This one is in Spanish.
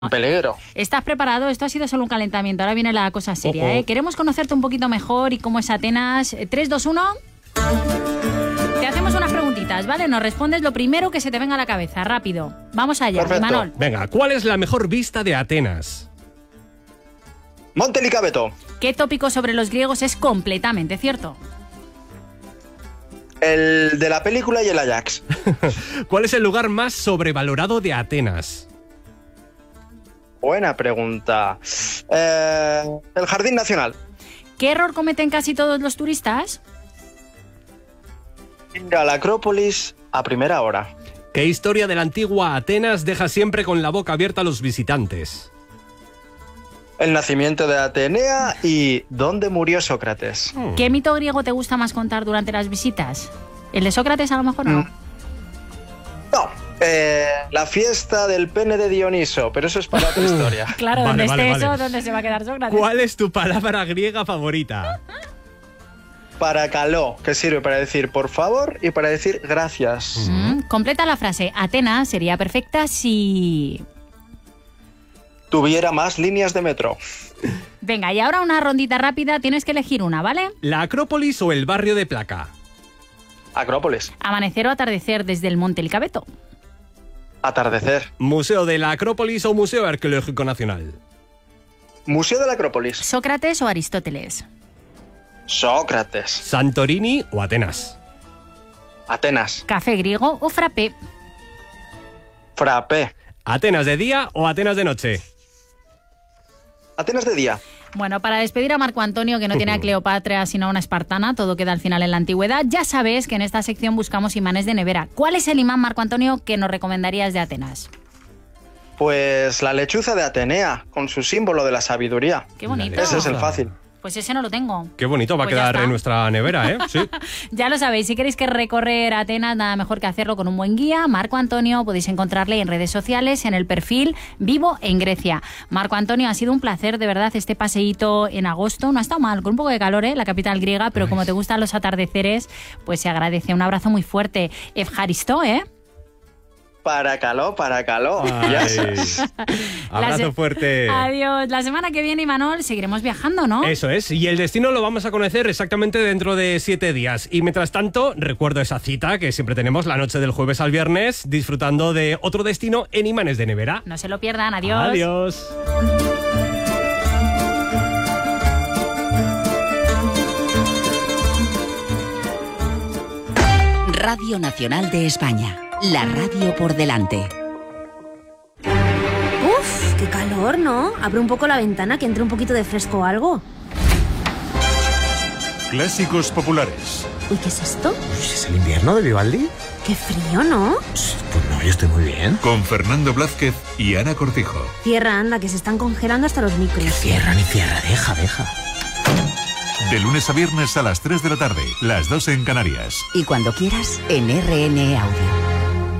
Peligro. ¿Estás preparado? Esto ha sido solo un calentamiento. Ahora viene la cosa seria, ¿eh? Queremos conocerte un poquito mejor y cómo es Atenas. 3, 2, 1. Te hacemos unas preguntitas, ¿vale? Nos respondes lo primero que se te venga a la cabeza. Rápido. Vamos allá, Imanol. Venga, ¿cuál es la mejor vista de Atenas? Monte Licabeto. ¿Qué tópico sobre los griegos es completamente cierto? El de la película y el Ajax. ¿Cuál es el lugar más sobrevalorado de Atenas? Buena pregunta. El Jardín Nacional. ¿Qué error cometen casi todos los turistas? Ir a la Acrópolis a primera hora. ¿Qué historia de la antigua Atenas deja siempre con la boca abierta a los visitantes? El nacimiento de Atenea y dónde murió Sócrates. ¿Qué mito griego te gusta más contar durante las visitas? ¿El de Sócrates a lo mejor no? No, la fiesta del pene de Dioniso, pero eso es para otra historia. Claro, Vale, donde esté eso, vale. ¿dónde se va a quedar Sócrates? ¿Cuál es tu palabra griega favorita? Parakaló, que sirve para decir por favor y para decir gracias. Completa la frase. Atenas sería perfecta si... Tuviera más líneas de metro. Venga, y ahora una rondita rápida. Tienes que elegir una, ¿vale? ¿La Acrópolis o el barrio de Placa? Acrópolis. Amanecer o atardecer desde el Monte Licabeto. Atardecer. ¿Museo de la Acrópolis o Museo Arqueológico Nacional? Museo de la Acrópolis. Sócrates o Aristóteles. Sócrates. ¿Santorini o Atenas? Atenas. Café griego o frappé. Frappé. ¿Atenas de día o Atenas de noche? Atenas de día. Bueno, para despedir a Marco Antonio, que no tiene a Cleopatra sino a una espartana, todo queda al final en la antigüedad, ya sabes que en esta sección buscamos imanes de nevera. ¿Cuál es el imán, Marco Antonio, que nos recomendarías de Atenas? Pues la lechuza de Atenea, con su símbolo de la sabiduría. Qué bonito. Ese es el fácil. Pues ese no lo tengo. Qué bonito va Pues a ya quedar está. en nuestra nevera, ¿eh? Sí. Ya lo sabéis, si queréis que recorrer Atenas, nada mejor que hacerlo con un buen guía. Marco Antonio, podéis encontrarle en redes sociales, en el perfil Vivo en Grecia. Marco Antonio, ha sido un placer, de verdad, este paseíto en agosto. No ha estado mal, con un poco de calor, la capital griega, pero como te gustan los atardeceres, pues se agradece. Un abrazo muy fuerte. Evjaristó, ¿eh? Parakaló. Ay. Yes. Abrazo fuerte. Adiós. La semana que viene, Imanol, seguiremos viajando, ¿no? Eso es, y el destino lo vamos a conocer exactamente dentro de 7 días. Y mientras tanto, recuerdo esa cita que siempre tenemos la noche del jueves al viernes, disfrutando de otro destino en Imanes de Nevera. No se lo pierdan. Adiós. Adiós. Radio Nacional de España. La radio por delante. Uf, qué calor, ¿no? Abre un poco la ventana que entre un poquito de fresco o algo. Clásicos populares. Uy, ¿qué es esto? ¿Es el invierno de Vivaldi? Qué frío, ¿no? Pues no, yo estoy muy bien. Con Fernando Blázquez y Ana Cortijo. Cierra, anda, que se están congelando hasta los micros. Cierra ni cierra, deja. De lunes a viernes a las 3 de la tarde, las 2 en Canarias. Y cuando quieras, en RN Audio.